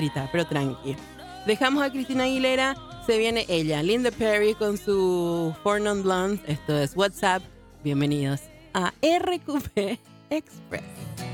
gritar, pero tranqui. Dejamos a Cristina Aguilera, se viene ella, Linda Perry con su Four Non Blondes. Esto es WhatsApp. Bienvenidos a RQP Express.